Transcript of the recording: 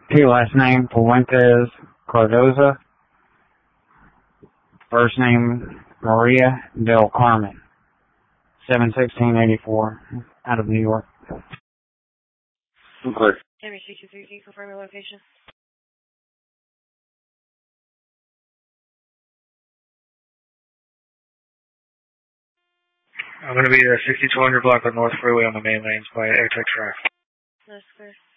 P last name Fuentes Cardoza. First name Maria Del Carmen. 7/16/84 out of New York. Okay. Henry 63, can you confirm your location? I'm going to be at 6200 block of North Freeway on the main lanes by Airtex Drive. That's clear.